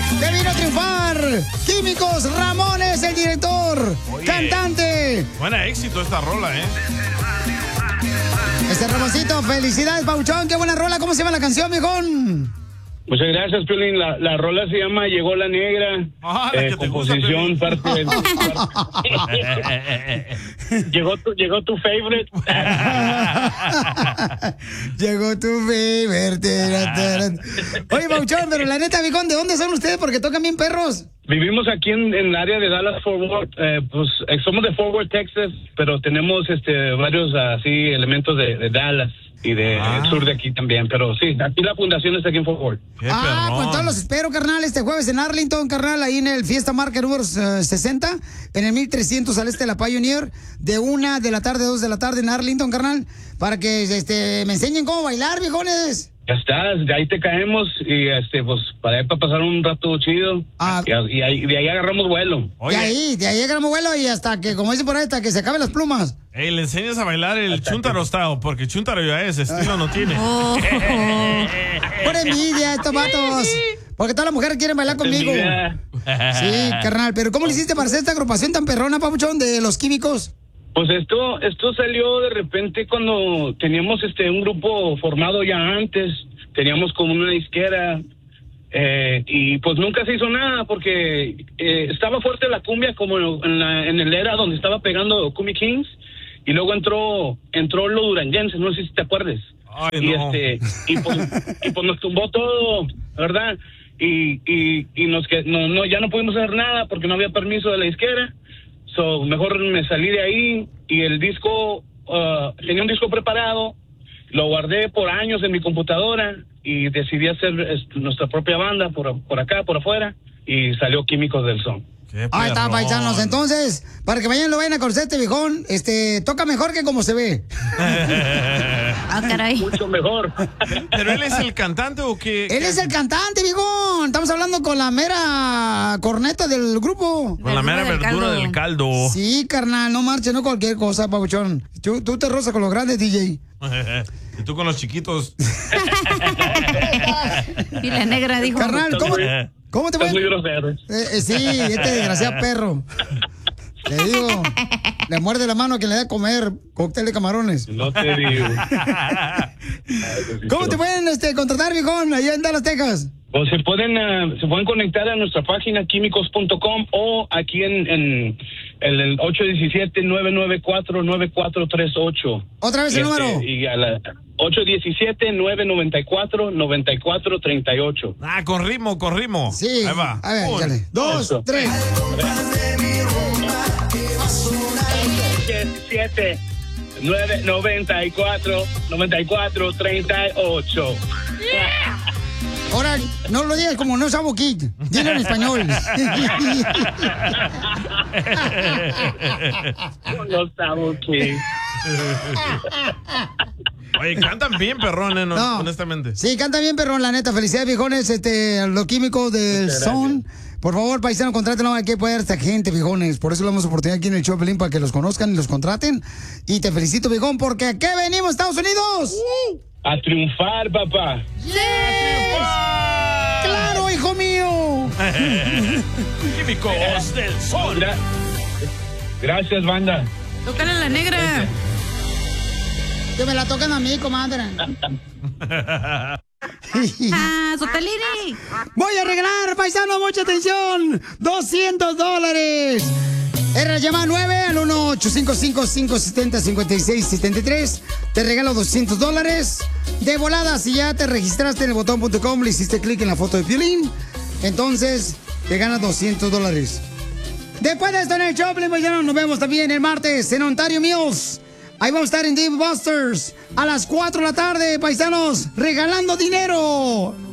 ¡Que vino a triunfar! Químicos, Ramones, el director, Oye, cantante. Buena éxito esta rola, ¿eh? Ramoncito, felicidades, Pauchón, qué buena rola. ¿Cómo se llama la canción, viejón? Muchas gracias, Piolín. La rola se llama Llegó la Negra. Composición, parte del... llegó tu favorite. Llegó tu favorite. Oye, Pauchón, pero la neta, viejón, ¿de dónde son ustedes? Porque tocan bien perros. Vivimos aquí en el área de Dallas Fort Worth. Somos de Fort Worth, Texas, pero tenemos varios así elementos de Dallas y del sur de aquí también. Pero sí, aquí la fundación está aquí en Fort Worth. Pues todos los espero, carnal, este jueves en Arlington, carnal, ahí en el Fiesta Market número 60, en el 1300 al este de la Pioneer, de 1 de la tarde a 2 de la tarde en Arlington, carnal, para que me enseñen cómo bailar, viejones. Ya estás, de ahí te caemos y pues para pasar un rato chido. Y de ahí agarramos vuelo. De ahí agarramos vuelo y hasta que, como dice por ahí, hasta que se acaben las plumas. Ey, le enseñas a bailar el Chuntaro style, porque Chuntaro ya es, estilo no tiene. Por envidia estos vatos. Porque todas las mujeres quieren bailar conmigo. Sí, carnal, pero ¿cómo le hiciste para hacer esta agrupación tan perrona, papuchón, de los Químicos? Pues esto salió de repente cuando teníamos un grupo formado ya antes, teníamos como una disquera y pues nunca se hizo nada porque estaba fuerte la cumbia como en el era donde estaba pegando Cumbia Kings y luego entró lo duranguense, no sé si te acuerdas. Ay, no. y pues nos tumbó todo, ¿verdad? Y ya no pudimos hacer nada porque no había permiso de la disquera. Mejor me salí de ahí y el disco, tenía un disco preparado, lo guardé por años en mi computadora y decidí hacer nuestra propia banda por acá, por afuera, y salió Químicos del Son. Ahí está, paisanos. Entonces, para que vayan lo vayan a conocer este viejón, toca mejor que como se ve. Caray. Mucho mejor. ¿Pero él es el cantante o qué? Él es el cantante, viejón. Estamos hablando con la mera corneta del grupo. Con la mera verdura del caldo. Sí, carnal, no marche, no cualquier cosa, papuchón. Tú te rozas con los grandes, DJ. Y tú con los chiquitos. Y la negra dijo... Carnal, ¿cómo te Estás muy puedes...? grosero. Sí, este desgraciado perro. Te digo, le muerde la mano a quien le da a comer cóctel de camarones. No te digo. ¿Cómo te pueden contratar, viejón, allá en Dallas, Texas? Pues se pueden conectar a nuestra página químicos.com o aquí en el 817-994-9438. ¿Otra vez el número? Y a la 817-994-9438. Con ritmo. Sí. Ahí va. A ver, dale. 2, 3. 817-994-9438. Ahora, no lo digas como no sabo kid. Dilo en español. No sabo kid. Oye, cantan bien, perrones, honestamente. Sí, cantan bien, perrón, la neta. Felicidades, viejones, los Químicos del Son. Por favor, paisano, contrátenlo aquí puede haber esta gente, viejones. Por eso le damos oportunidad aquí en el show de Pelín para que los conozcan y los contraten. Y te felicito, viejón, porque ¿a qué venimos, Estados Unidos? A triunfar, papá. ¡Sí! ¡Claro, hijo mío! Químicos del Sol. Gracias, banda. Tócale a la negra. Que me la toquen a mí, comadre. Sotelini. Voy a regalar, paisano, mucha atención. $200. Era la llamada 9 al 1-855-570-5673. Te regalo $200. De volada, si ya te registraste en el botón.com, le hiciste clic en la foto de Piolín, entonces te ganas $200. Después de esto en el Choplin, paisano, nos vemos también el martes en Ontario Mills. Ahí vamos a estar en Dave Busters a las 4 de la tarde, paisanos, regalando dinero.